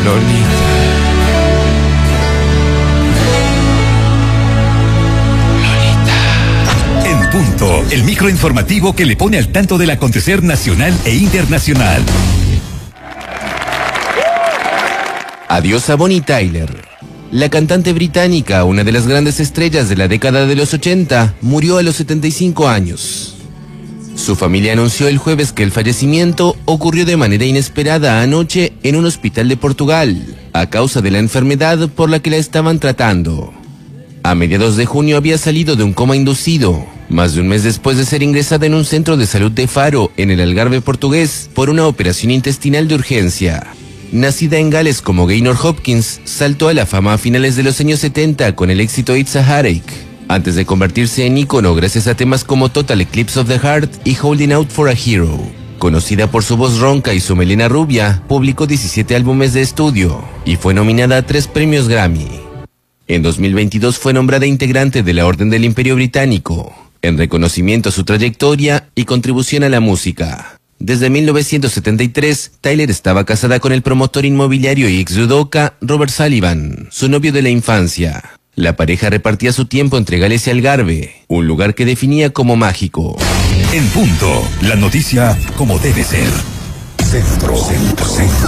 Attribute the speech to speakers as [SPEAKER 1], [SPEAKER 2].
[SPEAKER 1] En punto, el microinformativo que le pone al tanto del acontecer nacional e internacional.
[SPEAKER 2] Adiós a Bonnie Tyler. La cantante británica, una de las grandes estrellas de la década de los 80, murió a los 75 años. Su familia anunció el jueves que el fallecimiento ocurrió de manera inesperada anoche en un hospital de Portugal, a causa de la enfermedad por la que la estaban tratando. A mediados de junio había salido de un coma inducido, más de un mes después de ser ingresada en un centro de salud de Faro, en el Algarve portugués, por una operación intestinal de urgencia. Nacida en Gales como Gaynor Hopkins, saltó a la fama a finales de los años 70 con el éxito It's a Heartache, antes de convertirse en ícono gracias a temas como Total Eclipse of the Heart y Holding Out for a Hero. Conocida por su voz ronca y su melena rubia, publicó 17 álbumes de estudio y fue nominada a 3 premios Grammy. En 2022 fue nombrada integrante de la Orden del Imperio Británico, en reconocimiento a su trayectoria y contribución a la música. Desde 1973, Tyler estaba casada con el promotor inmobiliario y ex judoka Robert Sullivan, su novio de la infancia. La pareja repartía su tiempo entre Gales y Algarve, un lugar que definía como mágico.
[SPEAKER 1] En punto, la noticia como debe ser. Centro.